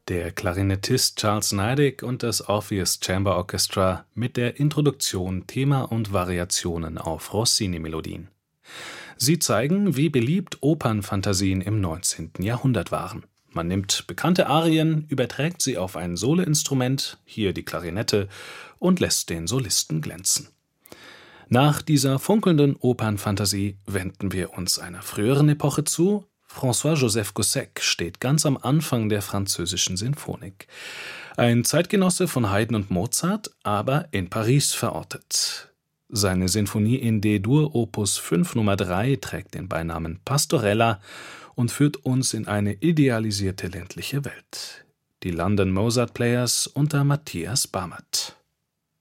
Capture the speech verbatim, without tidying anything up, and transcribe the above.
Der Klarinettist Charles Neidig und das Orpheus Chamber Orchestra mit der Introduktion, Thema und Variationen auf Rossini-Melodien. Sie zeigen, wie beliebt Opernfantasien im neunzehnten Jahrhundert waren. Man nimmt bekannte Arien, überträgt sie auf ein Soloinstrument, hier die Klarinette, und lässt den Solisten glänzen. Nach dieser funkelnden Opernfantasie wenden wir uns einer früheren Epoche zu. François-Joseph Gossec steht ganz am Anfang der französischen Sinfonik. Ein Zeitgenosse von Haydn und Mozart, aber in Paris verortet. Seine Sinfonie in D-Dur Opus fünf Nummer drei trägt den Beinamen Pastorella und führt uns in eine idealisierte ländliche Welt. Die London Mozart Players unter Matthias Barmert.